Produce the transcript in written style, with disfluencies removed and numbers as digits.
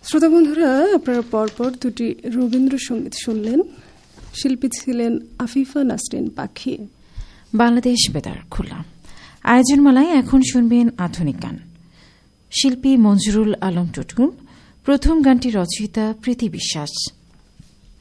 শ্রোতা বন্ধুরা, আপনারা পরপর দুটি রবীন্দ্রসঙ্গীত শুনলেন। শিল্পী ছিলেন আফিফা নাসরিন পাখি। বাংলাদেশ বেতার খুলনা আয়োজনমালায় এখন শুনবেন আধুনিক গান। শিল্পী মঞ্জুরুল আলম টুটুল। প্রথম গানটি রচয়িতা প্রীতি বিশ্বাস।